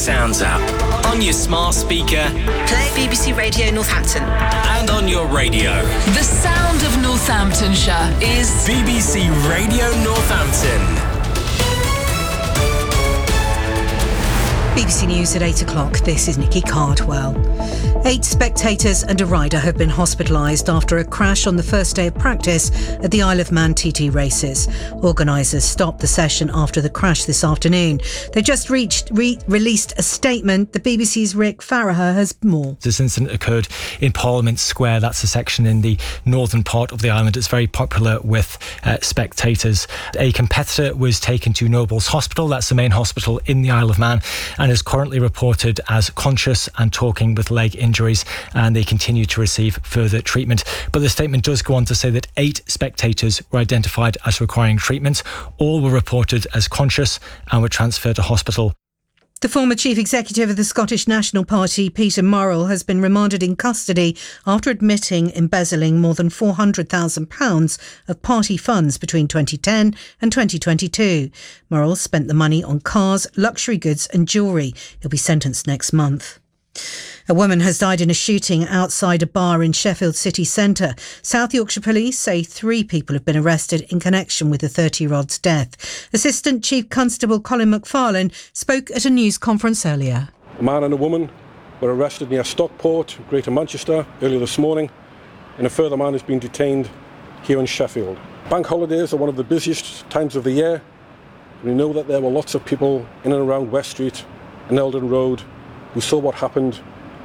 Sounds app. On your smart speaker. Play BBC Radio Northampton. And on your radio. The sound of Northamptonshire is BBC Radio Northampton. BBC News at 8 o'clock. This is Nikki Cardwell. 8 spectators and a rider have been hospitalised after a crash on the first day of practice at the Isle of Man TT races. Organisers stopped the session after the crash this afternoon. They just released a statement. The BBC's Rick Farraher has more. This incident occurred in Parliament Square. That's a section in the northern part of the island. It's very popular with spectators. A competitor was taken to Nobles Hospital. That's the main hospital in the Isle of Man, and is currently reported as conscious and talking with leg injuries, and they continue to receive further treatment. But the statement does go on to say that 8 spectators were identified as requiring treatment. All were reported as conscious and were transferred to hospital. The former chief executive of the Scottish National Party, Peter Murrell, has been remanded in custody after admitting embezzling more than £400,000 of party funds between 2010 and 2022. Murrell spent the money on cars, luxury goods and jewellery. He'll be sentenced next month. A woman has died in a shooting outside a bar in Sheffield city centre. South Yorkshire Police say 3 people have been arrested in connection with the 30-year-old's death. Assistant Chief Constable Colin McFarlane spoke at a news conference earlier. A man and a woman were arrested near Stockport, Greater Manchester, earlier this morning, and a further man has been detained here in Sheffield. Bank holidays are one of the busiest times of the year. We know that there were lots of people in and around West Street and Eldon Road who saw what happened